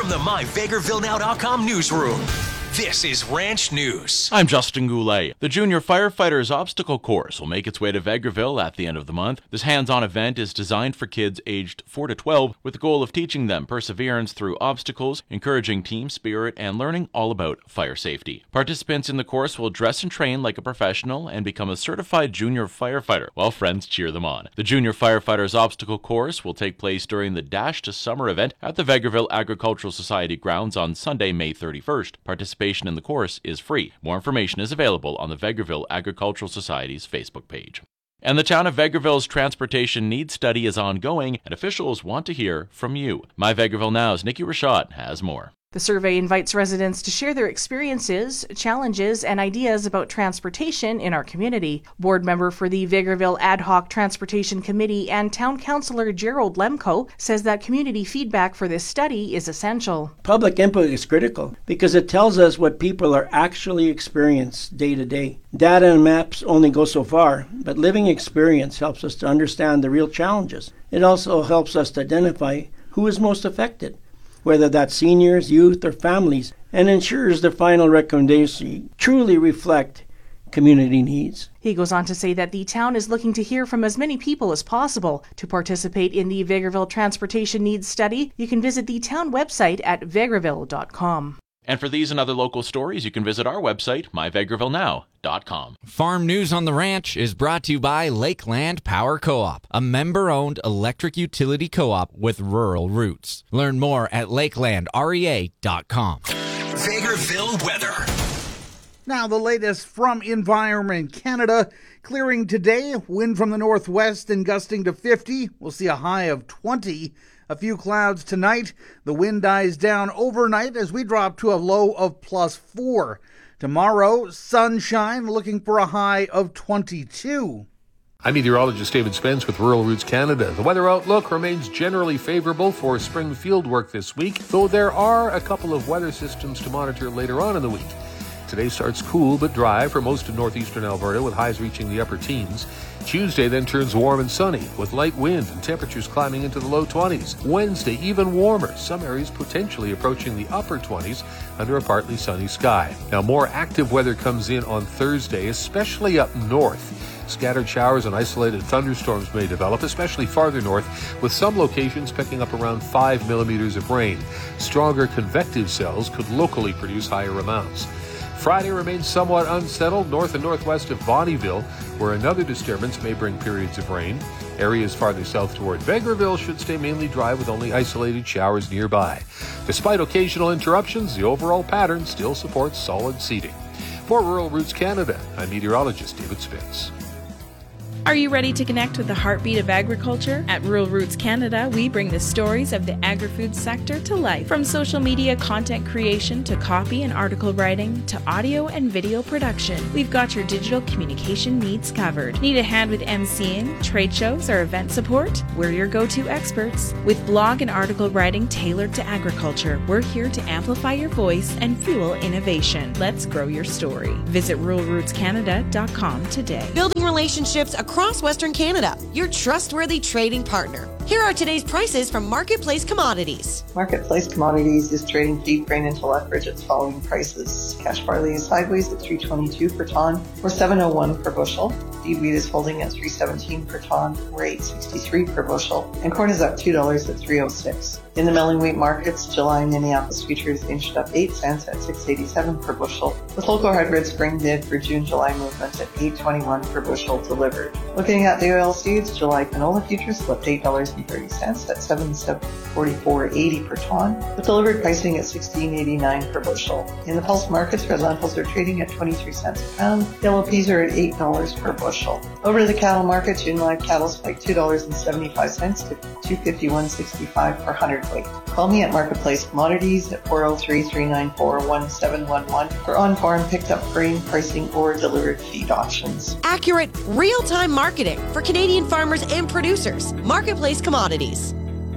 from the MyVegrevilleNow.com newsroom, this is Ranch News. I'm Justin Goulet. The Junior Firefighters Obstacle Course will make its way to Vegreville at the end of the month. This hands-on event is designed for kids aged 4 to 12 with the goal of teaching them perseverance through obstacles, encouraging team spirit, and learning all about fire safety. Participants in the course will dress and train like a professional and become a certified junior firefighter while friends cheer them on. The Junior Firefighters Obstacle Course will take place during the Dash to Summer event at the Vegreville Agricultural Society grounds on Sunday, May 31st. Participation in the course is free. More information is available on the Vegreville Agricultural Society's Facebook page. And the town of Vegreville's transportation needs study is ongoing, and officials want to hear from you. My Vegreville Now's Nikki Rashad has more. The survey invites residents to share their experiences, challenges, and ideas about transportation in our community. Board member for the Vegreville Ad Hoc Transportation Committee and Town Councillor Gerald Lemko says that community feedback for this study is essential. Public input is critical because it tells us what people are actually experiencing day to day. Data and maps only go so far, but living experience helps us to understand the real challenges. It also helps us to identify who is most affected, whether that's seniors, youth, or families, and ensures the final recommendation truly reflect community needs. He goes on to say that the town is looking to hear from as many people as possible. To participate in the Vegreville Transportation Needs Study, you can visit the town website at vegreville.com. And for these and other local stories, you can visit our website, myvegrevilleNow.com. Farm News on the Ranch is brought to you by Lakeland Power Co-op, a member-owned electric utility co-op with rural roots. Learn more at lakelandrea.com. Vegreville weather. Now the latest from Environment Canada. Clearing today, wind from the northwest and gusting to 50. We'll see a high of 20. A few clouds tonight. The wind dies down overnight as we drop to a low of +4. Tomorrow, sunshine, looking for a high of 22. I'm meteorologist David Spence with Rural Roots Canada. The weather outlook remains generally favorable for spring field work this week, though there are a couple of weather systems to monitor later on in the week. Today starts cool but dry for most of northeastern Alberta, with highs reaching the upper teens. Tuesday then turns warm and sunny, with light wind and temperatures climbing into the low 20s. Wednesday, even warmer, some areas potentially approaching the upper 20s under a partly sunny sky. Now, more active weather comes in on Thursday, especially up north. Scattered showers and isolated thunderstorms may develop, especially farther north, with some locations picking up around 5 millimeters of rain. Stronger convective cells could locally produce higher amounts. Friday remains somewhat unsettled north and northwest of Bonnyville, where another disturbance may bring periods of rain. Areas farther south toward Vegreville should stay mainly dry with only isolated showers nearby. Despite occasional interruptions, the overall pattern still supports solid seeding. For Rural Roots Canada, I'm meteorologist David Spence. Are you ready to connect with the heartbeat of agriculture? At Rural Roots Canada, we bring the stories of the agri-food sector to life. From social media content creation to copy and article writing to audio and video production, we've got your digital communication needs covered. Need a hand with emceeing, trade shows, or event support? We're your go-to experts. With blog and article writing tailored to agriculture, we're here to amplify your voice and fuel innovation. Let's grow your story. Visit ruralrootscanada.com today. Building relationships across Western Canada, your trustworthy trading partner. Here are today's prices from Marketplace Commodities. Marketplace Commodities is trading feed grain into Lethbridge at the following prices. Cash barley is sideways at $3.22 per ton, or $7.01 per bushel. Feed wheat is holding at $3.17 per ton, or $8.63 per bushel, and corn is up $2 at $3.06. In the milling wheat markets, July Minneapolis futures inched up 8 cents at $6.87 per bushel, with local hybrid spring bid for June-July movement at $8.21 per bushel delivered. Looking at the oilseeds, July canola futures slipped $8.30 at $7.44.80 per ton, with delivered pricing at $16.89 per bushel. In the pulse markets, red lentils are trading at 23 cents a pound, yellow peas are at $8 per bushel. Over to the cattle market, June live cattle spiked $2.75 to $251.65 per hundredweight. Call me at Marketplace Commodities at 403-394-1711 for on-farm picked up grain pricing or delivered feed options. Accurate, real-time marketing for Canadian farmers and producers. Marketplace Commodities.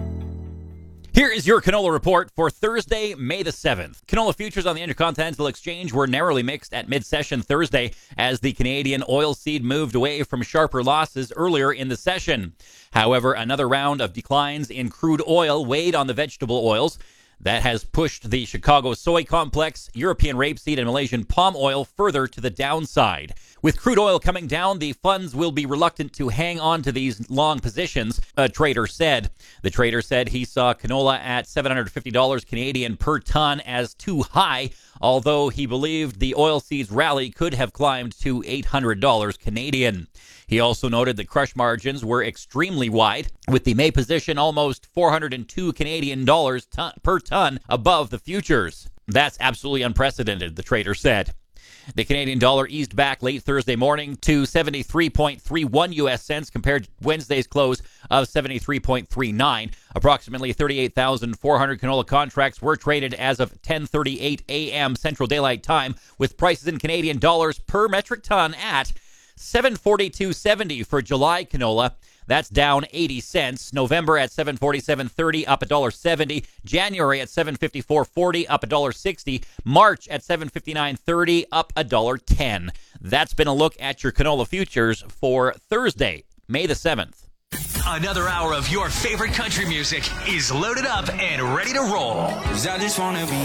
Here is your canola report for Thursday, May the 7th. Canola futures on the Intercontinental Exchange were narrowly mixed at mid-session Thursday as the Canadian oilseed moved away from sharper losses earlier in the session. However, another round of declines in crude oil weighed on the vegetable oils. That has pushed the Chicago soy complex, European rapeseed, and Malaysian palm oil further to the downside. With crude oil coming down, the funds will be reluctant to hang on to these long positions, a trader said. The trader said he saw canola at $750 Canadian per ton as too high, although he believed the oilseeds rally could have climbed to $800 Canadian. He also noted that crush margins were extremely wide, with the May position almost $402 Canadian per ton above the futures. That's absolutely unprecedented, the trader said. The Canadian dollar eased back late Thursday morning to 73.31 U.S. cents compared to Wednesday's close of 73.39. Approximately 38,400 canola contracts were traded as of 10:38 a.m. Central Daylight Time, with prices in Canadian dollars per metric ton at $742.70 for July canola. That's down 80 cents. November at $747.30, up $1.70. January at $754.40, up $1.60. March at $759.30, up $1.10. That's been a look at your canola futures for Thursday, May the 7th. Another hour of your favorite country music is loaded up and ready to roll. 'Cause I just wanna be